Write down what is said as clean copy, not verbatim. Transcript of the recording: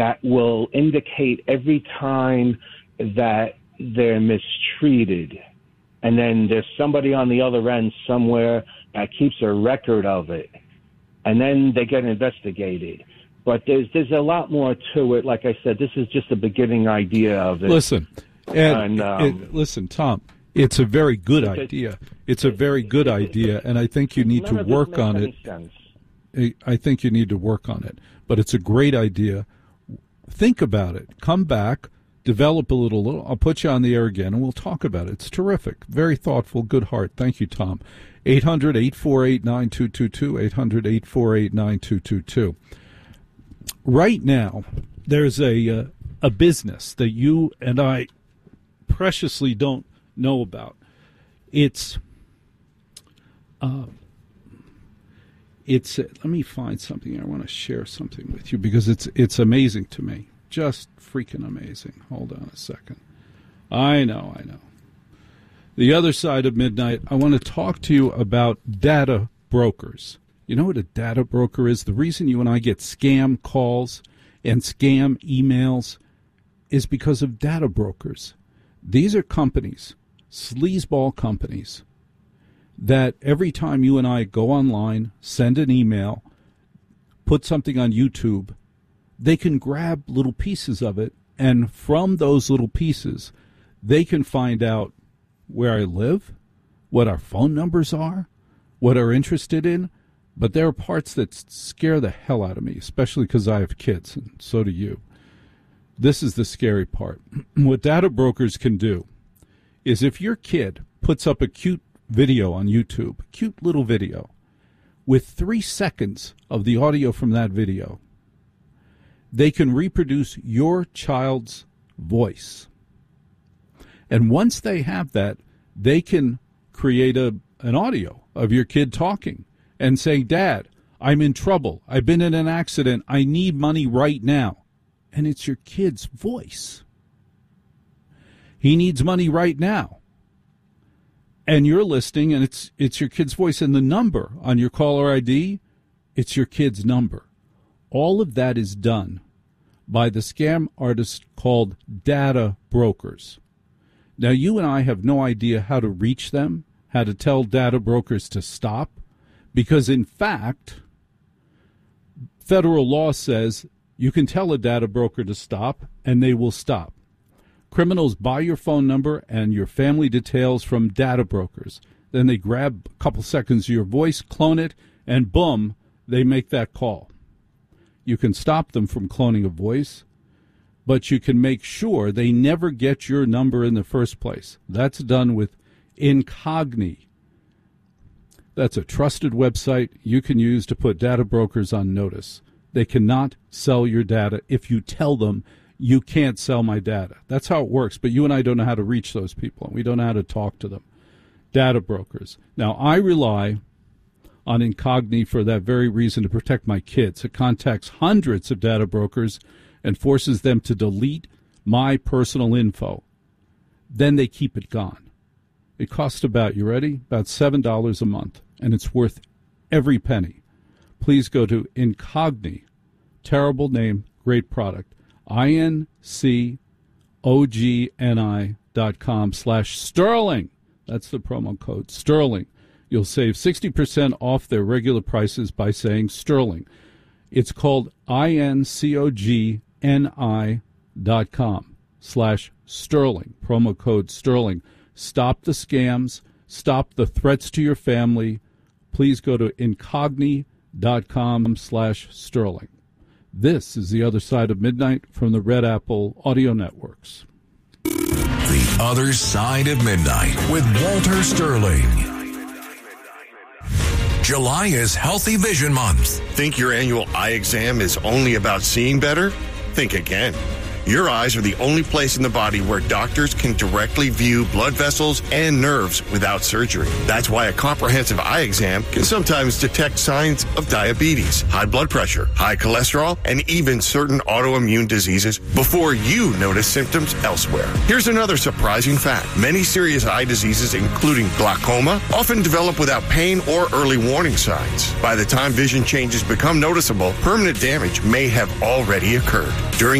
that will indicate every time that they're mistreated. And then there's somebody on the other end somewhere that keeps a record of it. And then they get investigated. But there's a lot more to it. Like I said, this is just a beginning idea of it. Listen, listen, Tom, it's a very good idea. It's a very good idea, and I think you need to work on it. I think you need to work on it. But it's a great idea. Think about it. Come back. Develop a little. I'll put you on the air again, and we'll talk about it. It's terrific. Very thoughtful. Good heart. Thank you, Tom. 800-848-9222, 800-848-9222. Right now, there's a business that you and I preciously don't know about. It's let me find something. I want to share something with you because it's amazing to me. Just freaking amazing. Hold on a second. I know. The other side of midnight, I want to talk to you about data brokers. You know what a data broker is? The reason you and I get scam calls and scam emails is because of data brokers. These are companies, sleazeball companies, that every time you and I go online, send an email, put something on YouTube, they can grab little pieces of it, and from those little pieces, they can find out where I live, what our phone numbers are, what we're interested in. But there are parts that scare the hell out of me, especially because I have kids, and so do you. This is the scary part. What data brokers can do is if your kid puts up a cute video on YouTube, a cute little video, with 3 seconds of the audio from that video, they can reproduce your child's voice. And once they have that, they can create an audio of your kid talking and saying, "Dad, I'm in trouble. I've been in an accident. I need money right now." And it's your kid's voice. He needs money right now. And you're listening, and it's your kid's voice. And the number on your caller ID, it's your kid's number. All of that is done by the scam artists called data brokers. Now, you and I have no idea how to reach them, how to tell data brokers to stop, because, in fact, federal law says you can tell a data broker to stop, and they will stop. Criminals buy your phone number and your family details from data brokers. Then they grab a couple seconds of your voice, clone it, and boom, they make that call. You can stop them from cloning a voice, but you can make sure they never get your number in the first place. That's done with Incogni. That's a trusted website you can use to put data brokers on notice. They cannot sell your data if you tell them you can't sell my data. That's how it works, but you and I don't know how to reach those people, and we don't know how to talk to them. Data brokers. Now, I rely on Incogni for that very reason, to protect my kids. It contacts hundreds of data brokers and forces them to delete my personal info. Then they keep it gone. It costs about, you ready? About $7 a month, and it's worth every penny. Please go to Incogni, terrible name, great product, INCOGNI.com/Sterling. That's the promo code, Sterling. You'll save 60% off their regular prices by saying Sterling. It's called INCOGNI.com/Sterling, promo code Sterling. Stop the scams. Stop the threats to your family. Please go to Incogni.com/Sterling. This is The Other Side of Midnight from the Red Apple Audio Networks. The Other Side of Midnight with Walter Sterling. July is Healthy Vision Month. Think your annual eye exam is only about seeing better? Think again. Your eyes are the only place in the body where doctors can directly view blood vessels and nerves without surgery. That's why a comprehensive eye exam can sometimes detect signs of diabetes, high blood pressure, high cholesterol, and even certain autoimmune diseases before you notice symptoms elsewhere. Here's another surprising fact. Many serious eye diseases, including glaucoma, often develop without pain or early warning signs. By the time vision changes become noticeable, permanent damage may have already occurred. During